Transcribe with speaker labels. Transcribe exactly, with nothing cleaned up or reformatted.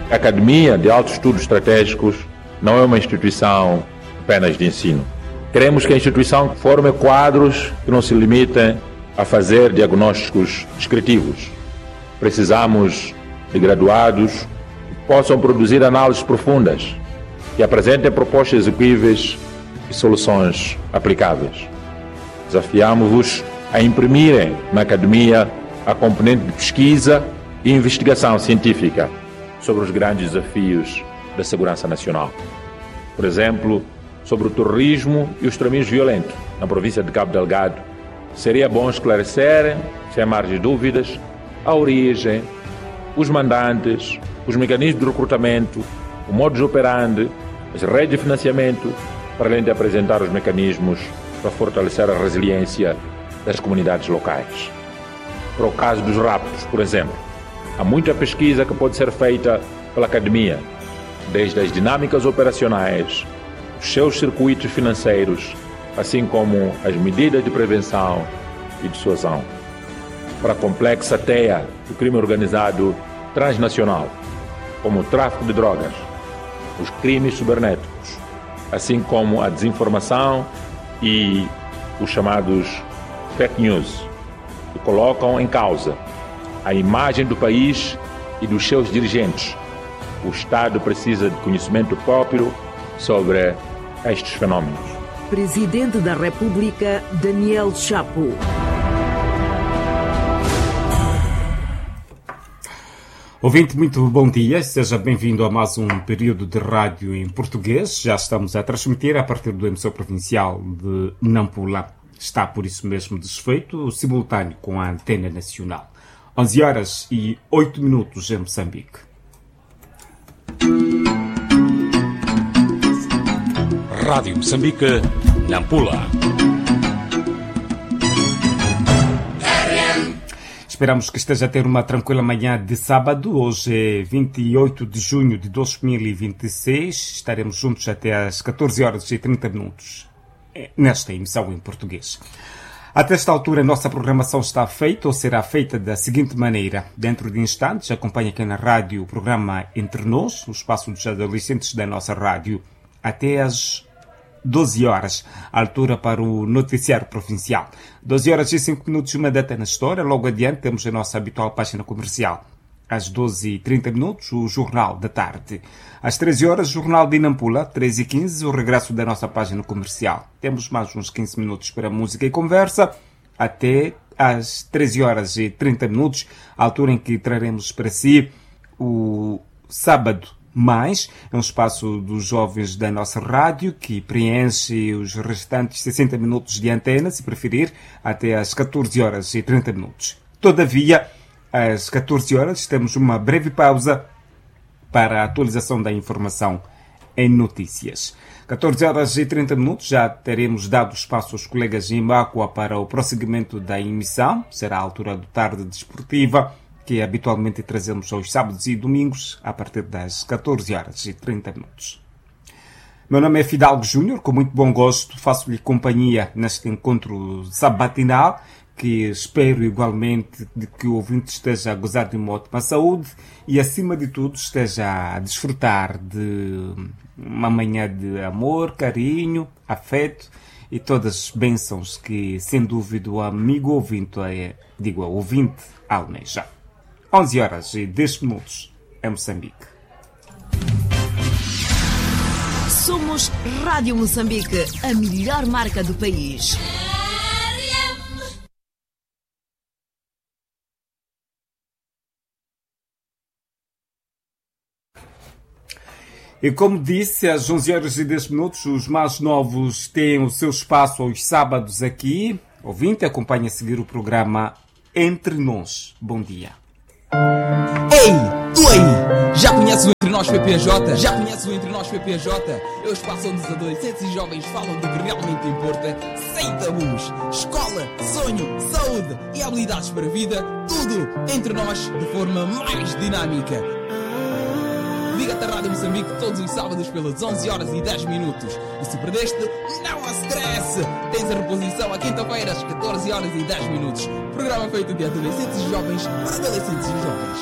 Speaker 1: A Academia de Altos Estudos Estratégicos não é uma instituição apenas de ensino. Queremos que a instituição forme quadros que não se limitem a fazer diagnósticos descritivos. Precisamos de graduados que possam produzir análises profundas, que apresentem propostas execuíveis e soluções aplicáveis. Desafiamos-vos a imprimirem na academia a componente de pesquisa e investigação científica sobre os grandes desafios da segurança nacional. Por exemplo, sobre o terrorismo e o extremismo violento na província de Cabo Delgado. Seria bom esclarecer, sem margem de dúvidas, a origem, os mandantes, os mecanismos de recrutamento, o modus operandi, as redes de financiamento, para além de apresentar os mecanismos para fortalecer a resiliência das comunidades locais. Para o caso dos raptos, por exemplo, há muita pesquisa que pode ser feita pela Academia, desde as dinâmicas operacionais, os seus circuitos financeiros, assim como as medidas de prevenção e dissuasão. Para a complexa teia do crime organizado transnacional, como o tráfico de drogas, os crimes cibernéticos, assim como a desinformação e os chamados fake news, que colocam em causa a imagem do país e dos seus dirigentes. O Estado precisa de conhecimento próprio sobre estes fenómenos.
Speaker 2: Presidente da República, Daniel Chapo.
Speaker 3: Ouvinte, muito bom dia. Seja bem-vindo a mais um período de rádio em português. Já estamos a transmitir a partir do emissor provincial de Nampula. Está por isso mesmo desfeito, simultâneo com a antena nacional. onze horas e oito minutos em Moçambique.
Speaker 4: Rádio Moçambique, Nampula.
Speaker 3: Esperamos que esteja a ter uma tranquila manhã de sábado. Hoje é vinte e oito de junho de dois mil e vinte e seis. Estaremos juntos até às catorze horas e trinta minutos nesta emissão em português. Até esta altura, a nossa programação está feita ou será feita da seguinte maneira. Dentro de instantes, acompanha aqui na rádio o programa Entre Nós, o espaço dos adolescentes da nossa rádio, até às doze horas, a altura para o noticiário provincial. doze horas e cinco minutos, uma data na história. Logo adiante temos a nossa habitual página comercial. Às doze e trinta minutos, o Jornal da Tarde. Às treze horas, o Jornal de Nampula. treze e quinze, o regresso da nossa página comercial. Temos mais uns quinze minutos para música e conversa, até às treze horas e trinta minutos, a altura em que traremos para si o Sábado Mais, é um espaço dos jovens da nossa rádio que preenche os restantes sessenta minutos de antena, se preferir, até às catorze horas e trinta minutos. Todavia, às catorze horas, temos uma breve pausa para a atualização da informação em notícias. catorze horas e trinta minutos, já teremos dado espaço aos colegas em Mácua para o prosseguimento da emissão. Será a altura da tarde desportiva, que habitualmente trazemos aos sábados e domingos, a partir das catorze horas e trinta minutos. Meu nome é Fidalgo Júnior, com muito bom gosto faço-lhe companhia neste encontro sabatinal, que espero igualmente de que o ouvinte esteja a gozar de uma ótima saúde e, acima de tudo, esteja a desfrutar de uma manhã de amor, carinho, afeto e todas as bênçãos que, sem dúvida, o amigo ouvinte, é, digo, o ouvinte almeja. onze horas e dez minutos em Moçambique.
Speaker 2: Somos Rádio Moçambique, a melhor marca do país.
Speaker 3: E como disse, às onze horas e dez minutos, os mais novos têm o seu espaço aos sábados aqui. Ouvinte, acompanhe a seguir o programa Entre Nós. Bom dia.
Speaker 5: Ei, tu aí! Já conheces o Entre Nós P P J? Já conheces o Entre Nós P P J? É o espaço onde os adolescentes e jovens falam do que realmente importa, sem tabus. Escola, sonho, saúde e habilidades para a vida, tudo entre nós de forma mais dinâmica. Liga-te à Rádio Moçambique todos os sábados pelas onze horas e dez minutos. E se perdeste, não há stress! Tens a reposição à quinta-feira às catorze horas e dez minutos. Programa feito de adolescentes e jovens para adolescentes e jovens.